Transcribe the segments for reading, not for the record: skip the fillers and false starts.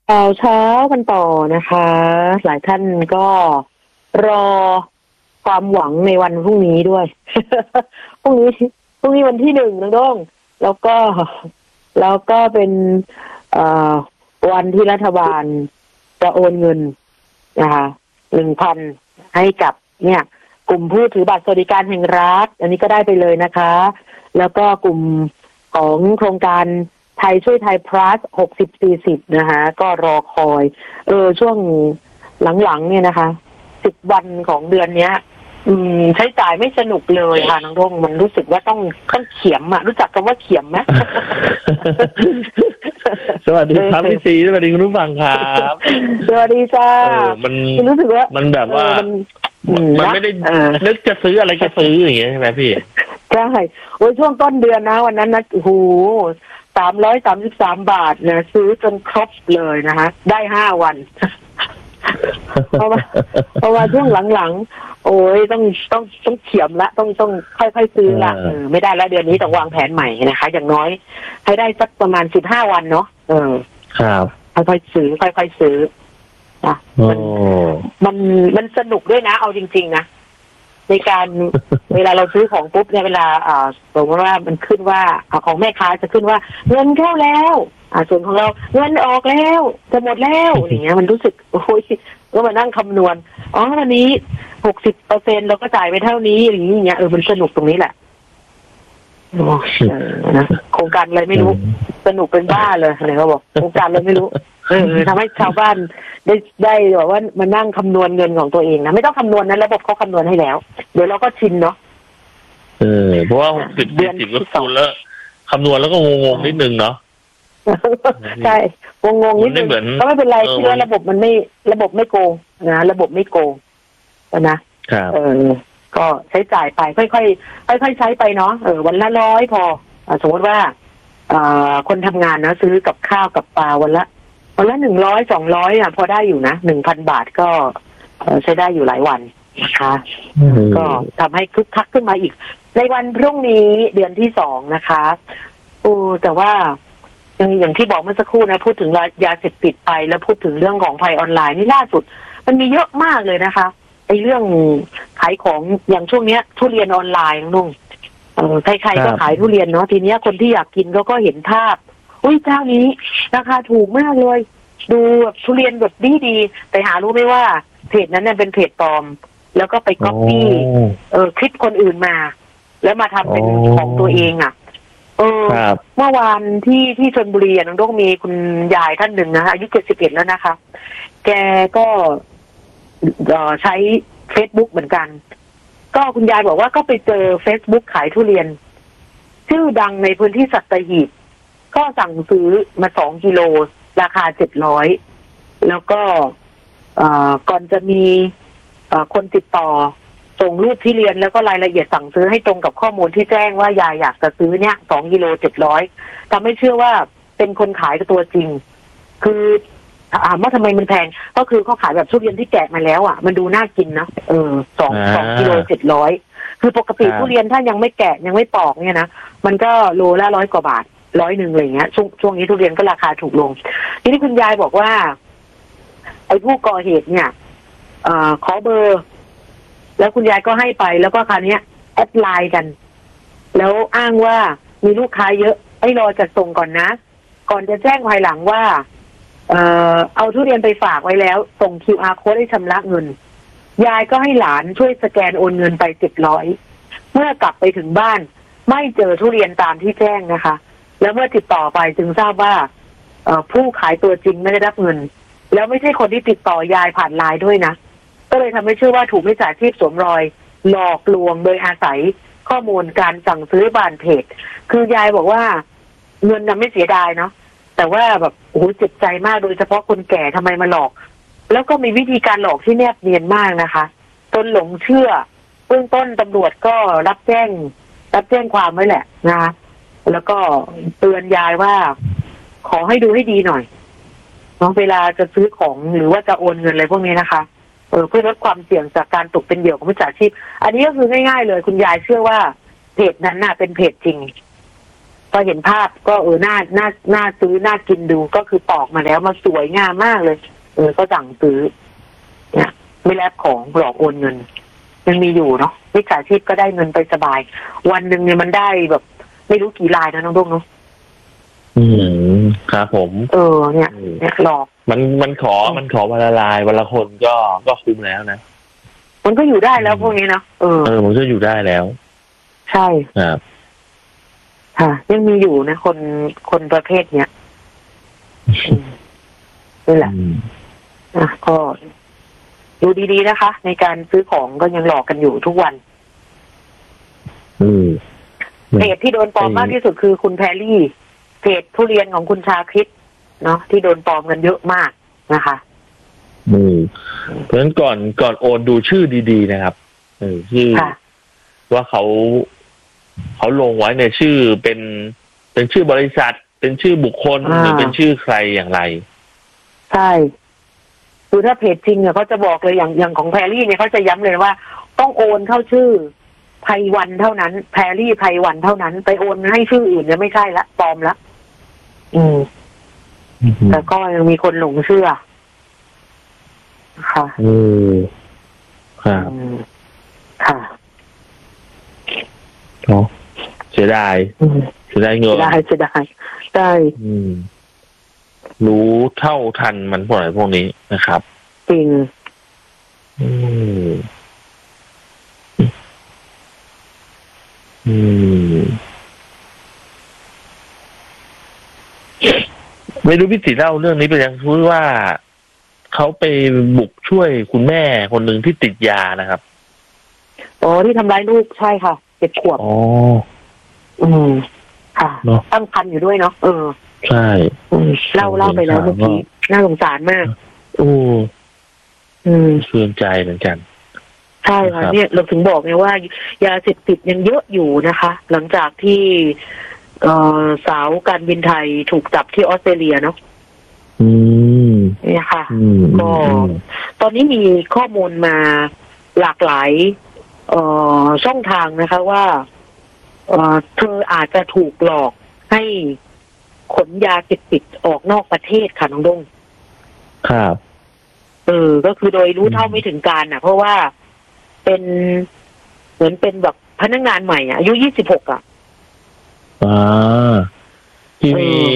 ข่าวเช้ากันต่อนะคะ หลายท่านก็รอความหวังในวันพรุ่งนี้ด้วย พรุ่งนี้พรุ่งนี้วันที่1นะน้องแล้วก็เป็นวันที่รัฐบาลจะโอนเงินนะคะ1,000ให้กับเนี่ยกลุ่มผู้ถือบัตรสวัสดิการแห่งรัฐอันนี้ก็ได้ไปเลยนะคะ แล้วก็กลุ่มของโครงการไทยช่วยไทย plus 60-40นะคะก็รอคอยช่วงหลังๆเนี่ยนะคะ10 วันของเดือนเนี้ยใช้จ่ายไม่สนุกเลยค่ะน้องดงมันรู้สึกว่าต้องเขียมอะรู้จักคำว่าเขียมไหมสวัสดีครับพี่ซีสวัสดีคุณผู้ฟังครับสวัสดีจ้ามันรู้สึกว่ามันแบบว่ามันไม่ได้นึกจะซื้ออะไรก็ซื้ออย่างเงี้ยใช่ไหมพี่ใช่โอ้ยช่วงต้นเดือนนะวันนั้นนะโอ้โห333 บาทนะซื้อจนครบเลยนะคะได้5 วัน เพราะว่าช่วงหลังๆโอ้ยต้องเขียมละต้องค่อยๆซื้อละไม่ได้ละเดือนนี้ต้องวางแผนใหม่นะคะอย่างน้อยให้ได้สักประมาณ15 วันเนาะครับค่อยๆซื้อค่อยๆซื้อนะมันสนุกด้วยนะเอาจริงๆนะในการเวลาเราซื้อของปุ๊บเนี่ยเวลาสมมติว่ามันขึ้นว่าของแม่ค้าจะขึ้นว่าเงินเข้าแล้วส่วนของเราเงินออกแล้วจะหมดแล้วอย่างเงี้ยมันรู้สึกโอ้ยก็มานั่งคำนวณวันนี้60%เราก็จ่ายไปเท่านี้อย่างเงี้ยมันสนุกตรงนี้แหละนะโครงการอะไรไม่รู้สนุกเป็นบ้าเลยอะไรเขาบอกโครงการอะไรไม่รู้ทำให้ชาวบ้านได้แบบว่ามานั่งคำนวณเงินของตัวเองนะไม่ต้องคำนวณนะระบบเขาคำนวณให้แล้วเดี๋ยวเราก็ชินเนาะเพราะว่า60-40ก็คูณแล้วคำนวณแล้วก็งงๆนิดนึงเนาะใช่งงๆนิดนึงก็ไม่เป็นไรที่ว่าระบบไม่โกงนะระบบไม่โกงนะก็ใช้จ่ายไปค่อยๆใช้ไปเนาะวันละ100พอสมมติว่าคนทำงานนะซื้อกับข้าวกับปลาวันละ100-200พอได้อยู่นะ 1,000 บาทก็ใช้ได้อยู่หลายวันนะคะก็ทำให้คึกคักขึ้นมาอีกในวันพรุ่งนี้เดือนที่2นะคะแต่ว่าอย่างที่บอกเมื่อสักครู่นะพูดถึงยาเสพติดไปแล้วพูดถึงเรื่องของภัยออนไลน์นี่ล่าสุดมันมีเยอะมากเลยนะคะไอ้เรื่องขายของอย่างช่วงเนี้ยทุเรียนออนไลน์นุ่งใครๆก็ขายทุเรียนเนาะทีเนี้ยคนที่อยากกินก็เห็นภาพเจ้านี้ราคาถูกมากเลยดูแบบทุเรียนแบบดีแต่หารู้ไหมว่าเพจนั้นเนี่ยเป็นเพจปลอมแล้วก็ไปก๊อปปี้คลิปคนอื่นมาแล้วมาทำเป็นของตัวเองเมื่อวานที่ชลบุรีน้องดกมีคุณยายท่านหนึ่งนะอายุ71แล้วนะคะแกก็ใช้ Facebook เหมือนกันก็คุณยายบอกว่าก็ไปเจอ Facebook ขายทุเรียนชื่อดังในพื้นที่สัตหีบก็สั่งซื้อมา2 กิโลราคา700แล้วก็ก่อนจะมีคนติดต่อส่งรูปที่เรียนแล้วก็รายละเอียดสั่งซื้อให้ตรงกับข้อมูลที่แจ้งว่ายายอยากจะซื้อเนี่ย2 กิโล700ทำให้เชื่อว่าเป็นคนขายตัวจริงคือว่าทำไมมันแพงก็คือเขาขายแบบทุเรียนที่แกะมาแล้วมันดูน่ากินนะ2 กิโล700คือปกติทุเรียนถ้ายังไม่แกะยังไม่ปอกเนี่ยนะมันก็โลละ100 กว่าบาท100อะไรเงี้ยช่วงนี้ทุเรียนก็ราคาถูกลงทีนี้คุณยายบอกว่าไอ้ผู้ก่อเหตุเนี่ยขอเบอร์แล้วคุณยายก็ให้ไปแล้วก็คราวนี้แอดไลน์กันแล้วอ้างว่ามีลูกค้าเยอะรอจัดส่งก่อนนะก่อนจะแจ้งภายหลังว่าเอาทุเรียนไปฝากไว้แล้วส่ง QR code ให้ชำระเงินยายก็ให้หลานช่วยสแกนโอนเงินไป700เมื่อกลับไปถึงบ้านไม่เจอทุเรียนตามที่แจ้งนะคะแล้วเมื่อติดต่อไปจึงทราบว่าผู้ขายตัวจริงไม่ได้รับเงินแล้วไม่ใช่คนที่ติดต่อยายผ่านไลน์ด้วยนะก็เลยทำให้เชื่อว่าถูกมิจฉาชีพสวมรอยหลอกลวงโดยอาศัยข้อมูลการสั่งซื้อผ่านเพจคือยายบอกว่าเงินน่ะไม่เสียดายเนาะแต่ว่าแบบโอ้โหเจ็บใจมากโดยเฉพาะคนแก่ทำไมมาหลอกแล้วก็มีวิธีการหลอกที่แนบเนียนมากนะคะจนหลงเชื่อเบื้องต้นตำรวจก็รับแจ้งความไว้แหละนะคะแล้วก็เตือนยายว่าขอให้ดูให้ดีหน่อยเนาะเวลาจะซื้อของหรือว่าจะโอนเงินอะไรพวกนี้นะคะเพื่อลดความเสี่ยงจากการตกเป็นเหยื่อของมิจฉาชีพอันนี้ก็คือง่ายๆเลยคุณยายเชื่อว่าเพจนั้นน่ะเป็นเพจจริงพอเห็นภาพก็น่าซื้อน่ากินดูก็คือปอกมาแล้วมาสวยงามมากเลยก็สั่งซื้อเนี่ยไม่แลกของหลอกโอนเงินยังมีอยู่เนาะวิชาชีพก็ได้เงินไปสบายวันหนึ่งเนี่ยมันได้แบบไม่รู้กี่รายนะน้องดุ้งเนาะครับผมเนี่ยหลอกมันขอวันละลายวันละคนก็คุ้มแล้วนะมันก็อยู่ได้แล้วพวกนี้นะมันก็อยู่ได้แล้วใช่ครับค่ะยังมีอยู่นะคนประเภทเนี้ยนี่แหละก็ดูดีๆนะคะในการซื้อของก็ยังหลอกกันอยู่ทุกวันเพจที่โดนปลอมมากที่สุดคือคุณแพรรี่เพจทุเรียนของคุณชาคริตเนาะที่โดนปลอมกันเยอะมากนะคะเพราะฉะนั้นก่อนโอนดูชื่อดีๆนะครับชื่อว่าเขาลงไว้ในชื่อเป็นชื่อบริษัทเป็นชื่อบุคคลหรือเป็นชื่อใครอย่างไรใช่คือถ้าเพจจริงเนี่ยเขาจะบอกเลยอย่างของแพรรี่เนี่ยเขาจะย้ำเลยว่าต้องโอนเข้าชื่อไพวันเท่านั้นแพรรี่ไพวันเท่านั้นไปโอนให้ชื่ออื่นเนี่ยไม่ใช่ละปลอมละแต่ก็ยังมีคนหลงเชื่อค่ะครับค่ะเสียดายเงินเสียดายได้รู้เท่าทันมันพวกนี้นะครับจริงไม่รู้พี่ติเล่าเรื่องนี้ไปยังพูดว่าเขาไปบุกช่วยคุณแม่คนหนึ่งที่ติดยานะครับที่ทำร้ายลูกใช่ค่ะ7 ขวบค่ะตั้งครรภ์อยู่ด้วยเนาะใช่เล่าไปแล้วเมื่อกี้น่าสงสารมากเสื่อมใจเหมือนกันใช่ค่ะเนี่ยเราถึงบอกไงว่ายาเสพติดยังเยอะอยู่นะคะหลังจากที่สาวการบินไทยถูกจับที่ออสเตรเลียเนาะเนี่ยค่ะก็ตอนนี้มีข้อมูลมาหลากหลายช่องทางนะคะว่าเธออาจจะถูกหลอกให้ขนยาเสพติดออกนอกประเทศค่ะน้องดงครับก็คือโดยรู้เท่าไม่ถึงการเพราะว่าเป็นเหมือนเป็นแบบพนักงานใหม่อายุ26 ที่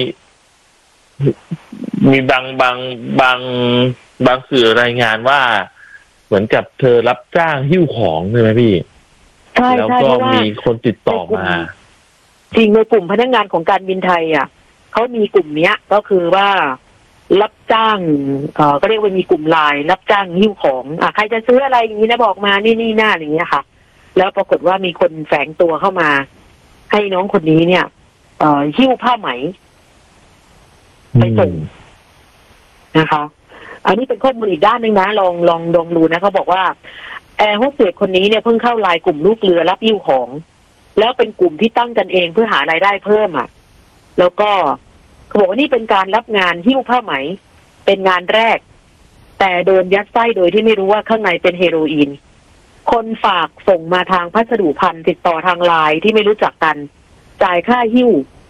มีบางสื่อรายงานว่าเหมือนกับเธอรับจ้างหิ้วของใช่ไหมพี่ใช่แล้วก็มีคนติดต่อมาจริงในกลุ่มพนักงานของการบินไทยเขามีกลุ่มเนี้ยก็คือว่ารับจ้างก็เรียกว่ามีกลุ่มไลน์รับจ้างหิ้วของใครจะซื้ออะไรอย่างนี้นะบอกมานี่หน้าอย่างเงี้ยค่ะแล้วปรากฏว่ามีคนแฝงตัวเข้ามาให้น้องคนนี้เนี่ยหิ้วผ้าไหมไปส่งนะคะอันนี้เป็นข้อมูลอีกด้านนึงนะลองดูนะเขาบอกว่าแอร์โฮสเตสคนนี้เนี่ยเพิ่งเข้าไลน์กลุ่มลูกเรือรับหิ้วของแล้วเป็นกลุ่มที่ตั้งกันเองเพื่อหารายได้เพิ่มแล้วก็เขาบอกว่านี่เป็นการรับงานหิ้วผ้าไหมเป็นงานแรกแต่โดนยัดไส้โดยที่ไม่รู้ว่าข้างในเป็นเฮโรอีนคนฝากส่งมาทางพัสดุพันติดต่อทางไลน์ที่ไม่รู้จักกันจ่ายค่าหิ้ว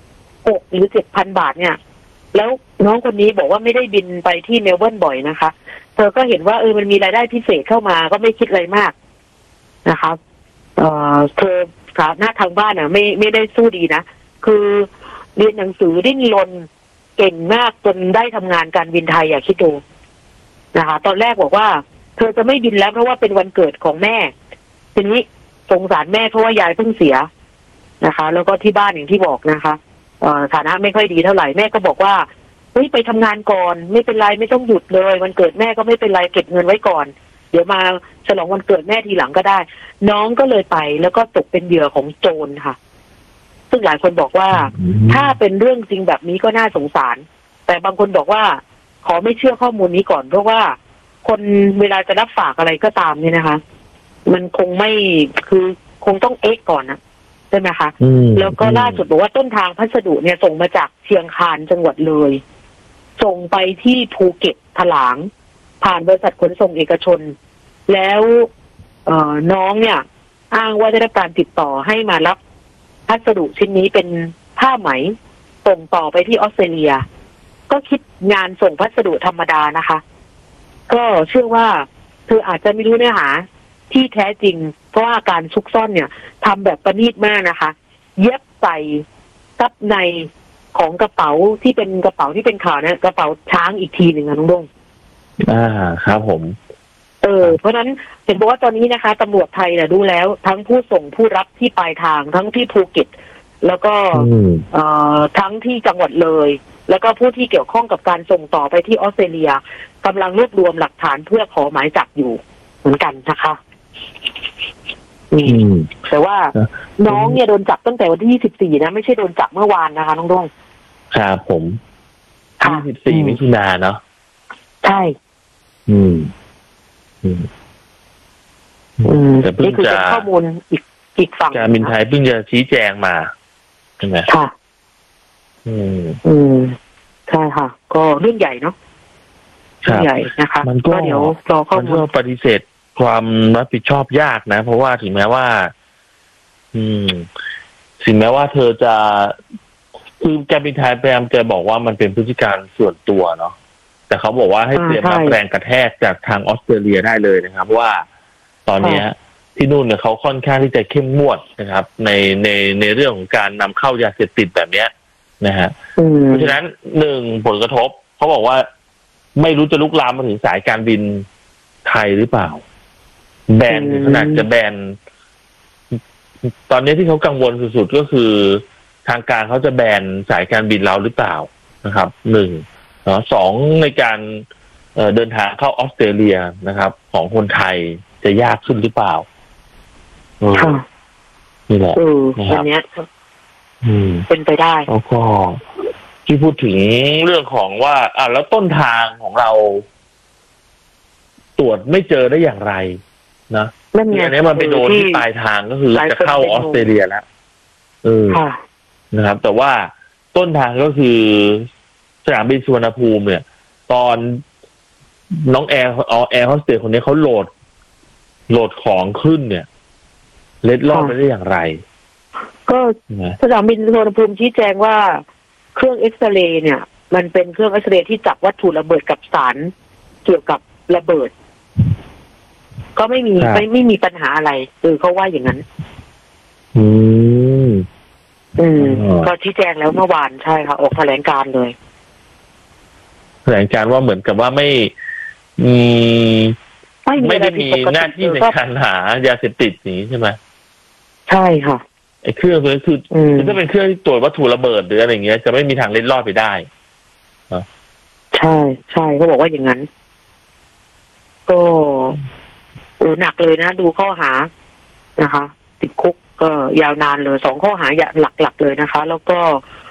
6 หรือ 7,000 บาทเนี่ยแล้วน้องคนนี้บอกว่าไม่ได้บินไปที่เมลเบิร์นบ่อยนะคะเธอก็เห็นว่ามันมีรายได้พิเศษเข้ามาก็ไม่คิดอะไรมากนะคะเธอฐานะทางบ้านไม่ได้สู้ดีนะคือเรียนหนังสือดิ้นรนเก่งมากจนได้ทำงานการบินไทยคิดดูนะคะตอนแรกบอกว่าเธอจะไม่บินแล้วเพราะว่าเป็นวันเกิดของแม่ทีนี้สงสารแม่เพราะว่ายายเพิ่งเสียนะคะแล้วก็ที่บ้านอย่างที่บอกนะคะฐานะไม่ค่อยดีเท่าไหร่แม่ก็บอกว่าเฮ้ยไปทำงานก่อนไม่เป็นไรไม่ต้องหยุดเลยวันเกิดแม่ก็ไม่เป็นไรเก็บเงินไว้ก่อนเดี๋ยวมาฉลองวันเกิดแม่ทีหลังก็ได้น้องก็เลยไปแล้วก็ตกเป็นเหยื่อของโจรค่ะซึ่งหลายคนบอกว่าถ้าเป็นเรื่องจริงแบบนี้ก็น่าสงสารแต่บางคนบอกว่าขอไม่เชื่อข้อมูลนี้ก่อนเพราะว่าคนเวลาจะรับฝากอะไรก็ตามเนี่ยนะคะมันคงไม่คือคงต้องเอ็กก่อนนะใช่ไหมคะแล้วก็ล่าสุดบอกว่าต้นทางพัสดุเนี่ยส่งมาจากเชียงคานจังหวัดเลยส่งไปที่ภูเก็ตถลางผ่านบริษัทขนส่งเอกชนแล้วน้องเนี่ยอ้างว่าได้รับการติดต่อให้มารับพัสดุชิ้นนี้เป็นผ้าผ้าไหมส่งต่อไปที่ออสเตรเลียก็คิดงานส่งพัสดุธรรมดานะคะก็เชื่อว่าเธออาจจะไม่รู้เนื้อหาที่แท้จริงเพราะว่าการซุกซ่อนเนี่ยทำแบบประณีตมากนะคะเย็บใส่ซับในของกระเป๋าที่เป็นกระเป๋าที่เป็นข่าวเนี่ยกระเป๋าช้างอีกทีหนึ่งนะน้องดงครับผมเพราะนั้นเห็นบอกว่าตอนนี้นะคะตำรวจไทยเนี่ยดูแล้วทั้งผู้ส่งผู้รับที่ปลายทางทั้งที่ภูเก็ตแล้วก็ทั้งที่จังหวัดเลยแล้วก็ผู้ที่เกี่ยวข้องกับการส่งต่อไปที่ออสเตรเลียกำลังรวบรวมหลักฐานเพื่อขอหมายจับอยู่เหมือนกันนะคะแต่ว่าน้องเนี่ยโดนจับตั้งแต่วันที่24นะไม่ใช่โดนจับเมื่อวานนะคะน้องดงครับผม24มิถุนายนเนาะใช่นี่คือเป็นข้อมูลอีกฝั่งการบินไทยเพิ่งจะชี้แจงมาใช่ไหมค่ะใช่ค่ะก็เรื่องใหญ่เนาะใหญ่นะคะมันก็เดี๋ยวรอข้อมูลปฏิเสธความรับผิดชอบยากนะเพราะว่าถึงแม้ว่าเธอจะคือการบินไทยพยายามจะบอกว่ามันเป็นพฤติการส่วนตัวเนาะแต่เขาบอกว่าให้เตรียมรับแรงกระแทกจากทางออสเตรเลียได้เลยนะครับว่าตอนนี้ที่นู่นเนี่ยเขาค่อนข้างที่จะเข้มงวดนะครับในเรื่องของการนำเข้ายาเสพติดแบบเนี้ยนะฮะเพราะฉะนั้นผลกระทบเขาบอกว่าไม่รู้จะลุกลามมาถึงสายการบินไทยหรือเปล่าแบนขนาดจะแบนตอนนี้ที่เขากังวลสุดๆก็คือทางการเขาจะแบนสายการบินเราหรือเปล่านะครับสองในการเดินทางเข้าออสเตรเลียนะครับของคนไทยจะยากขึ้นหรือเปล่านี่แหละอันนี้เป็นไปได้แล้วก็ที่พูดถึงเรื่องของว่าแล้วต้นทางของเราตรวจไม่เจอได้อย่างไรนะอันนี้มันไปโดนที่ปลายทางก็คือจะเข้าออสเตรเลียแล้วนะครับแต่ว่าต้นทางก็คือสนามบินสุวรรณภูมิเนี่ยตอนน้องแอร์โฮสเตสคนนี้เขาโหลดของขึ้นเนี่ยเล็ดลอดไปได้อย่างไรก็สนามบินสุวรรณภูมิชี้แจงว่าเครื่องเอ็กซเรย์เนี่ยมันเป็นเครื่องเอ็กซเรย์ที่จับวัตถุระเบิดกับสารเกี่ยวกับระเบิดก็ไม่มีปัญหาอะไรเขาว่าอย่างนั้นก็ชี้แจงแล้วเมื่อวานใช่ค่ะออกแถลงการเลยแถลงการว่าเหมือนกับว่าไม่ได้มีหน้าที่ในการหายาเสพติดนี้ใช่ไหมใช่ค่ะไอ้เครื่องนี้คือถ้าเป็นเครื่องที่ตรวจวัตถุระเบิดหรืออะไรเงี้ยจะไม่มีทางเล็ดลอดไปได้ใช่เขาบอกว่าอย่างนั้นก็หนักเลยนะดูข้อหานะคะติดคุกก็ยาวนานเลย2ข้อหาหลักๆเลยนะคะแล้วก็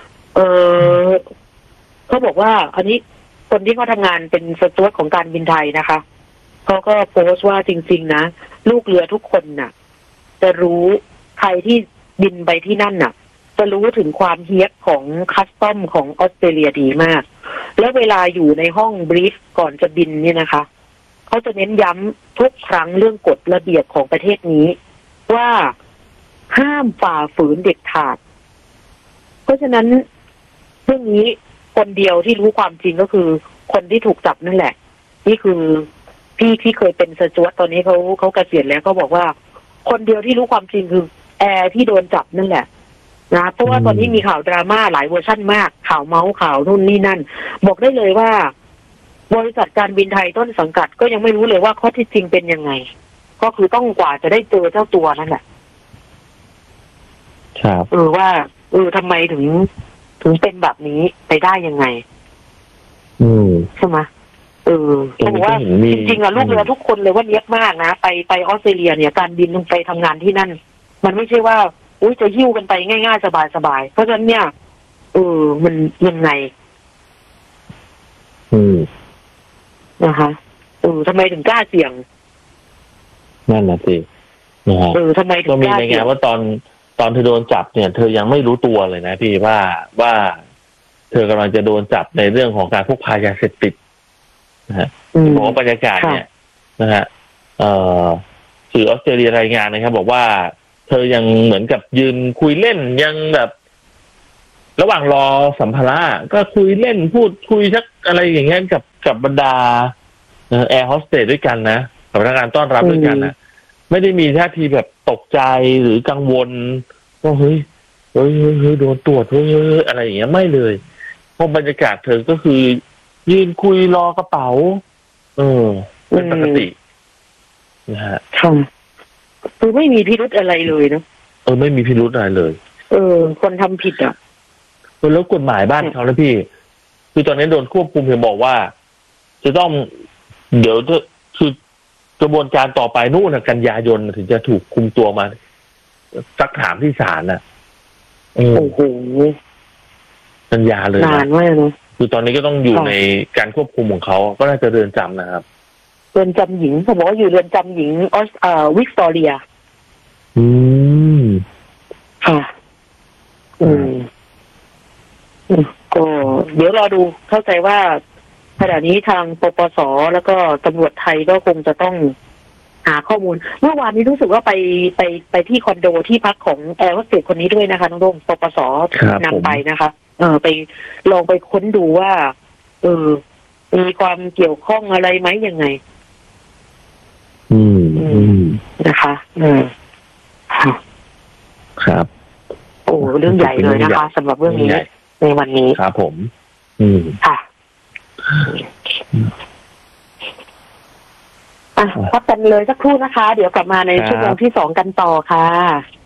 เขาบอกว่าอันนี้คนที่เขาทำงานเป็นสจ๊วตของการบินไทยนะคะเขาก็โพสต์ว่าจริงๆนะลูกเรือทุกคนน่ะจะรู้ใครที่บินไปที่นั่นน่ะจะรู้ถึงความเฮี้ยของคัสตอมของออสเตรเลียดีมากแล้วเวลาอยู่ในห้องบรีฟก่อนจะบินเนี่ยนะคะเขาจะเน้นย้ำทุกครั้งเรื่องกฎระเบียบของประเทศนี้ว่าห้ามฝ่าฝืนเด็ดขาดเพราะฉะนั้นเรื่องนี้คนเดียวที่รู้ความจริงก็คือคนที่ถูกจับนั่นแหละนี่คือพี่ที่เคยเป็นสจ๊วตตอนนี้เขาเกษียณแล้วเขาบอกว่าคนเดียวที่รู้ความจริงคือแอร์ที่โดนจับนั่นแหละนะเพราะว่าตอนนี้มีข่าวดราม่าหลายเวอร์ชั่นมากข่าวเมาส์ข่าวนู่นนี่นั่นบอกได้เลยว่าบริษัทการบินไทยต้นสังกัดก็ยังไม่รู้เลยว่าข้อที่จริงเป็นยังไงก็คือต้องกว่าจะได้เจอเจ้าตัวนั่นแหละครับว่าทำไมถึงเป็นแบบนี้ไปได้ยังไงใช่ไหมเขาบอกว่าจริงๆลูกเรือทุกคนเลยว่าเนี้ยมากนะไปออสเตรเลียเนี่ยการบินลงไปทำงานที่นั่นมันไม่ใช่ว่าจะหิ้วกันไปง่ายๆสบายๆเพราะฉะนั้นเนี่ยมันยังไงนะคะทำไมถึงกล้าเสี่ยงนั่นแหละสินะฮะทำไมถึงกล้าเสี่ยงก็มีรายงานว่าตอนเธอโดนจับเนี่ยเธอยังไม่รู้ตัวเลยนะพี่ว่าเธอกำลังจะโดนจับในเรื่องของการพกพายาเสพติดนะฮะบอกว่าบรรยากาศเนี่ยนะฮะสื่อออสเตรเลียรายงานนะครับบอกว่าเธอยังเหมือนกับยืนคุยเล่นยังแบบระหว่างรอสัมภาระก็คุยเล่นพูดคุยชักอะไรอย่างเงี้ยกับบรรดาแอร์โฮสเตสด้วยกันนะกับพนักงานต้อนรับด้วยกันนะไม่ได้มีท่าทีแบบตกใจหรือกังวลว่าเฮ้ยโดนตรวจเฮ้ยอะไรอย่างเงี้ยไม่เลยเพราะบรรยากาศเธอก็คือยืนคุยรอกระเป๋าเป็นปกตินะฮะคือไม่มีพิรุธอะไรเลยเนาะไม่มีพิรุธอะไรเลยคนทำผิดอ่ะแล้วกฎหมายบ้านเขานะพี่คือตอนนี้โดนควบคุมเพียงบอกว่าจะต้องเดี๋ยวคือกระบวนการต่อไปนู่นกันยายนถึงจะถูกคุมตัวมาซักถามที่ศาลน่ะโอ้โหกันยาเลยนานมากเลยคือตอนนี้ก็ต้องอยู่ในการควบคุมของเขาก็น่าจะเรือนจำนะครับเรือนจำหญิงผมบอกว่าอยู่เรือนจำหญิงวิกตอเรียค่ะก็เดี๋ยวรอดูเข้าใจว่าขณะนี้ทางปปส.แล้วก็ตำรวจไทยก็คงจะต้องหาข้อมูลเมื่อวานนี้รู้สึกว่าไปที่คอนโดที่พักของแอร์โฮสเตสคนนี้ด้วยนะคะน้องโดมปปส.นำไปนะคะไปลองไปค้นดูว่ามีความเกี่ยวข้องอะไรไหมยังไงนะคะครับโอ้เรื่องใหญ่เลยนะคะสำหรับเรื่องนี้ในวันนี้ครับผมค่ะพักกันเลยสักครู่นะคะเดี๋ยวกลับมาในชั่วโมงที่2กันต่อค่ะ